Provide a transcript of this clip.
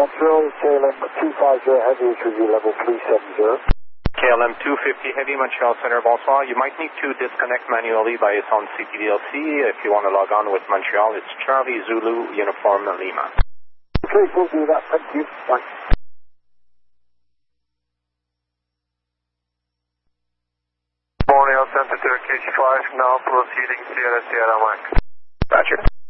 Montreal, KLM 250 Heavy, HV level 370. KLM 250 Heavy, Montreal Center, bonsoir. You might need to disconnect manually by on CPDLC if you want to log on with Montreal. It's Charlie Zulu Uniform Lima. Okay, we'll do that. Thank you. Bye. Morning, Center to KC5, now proceeding Sierra Mike. Roger.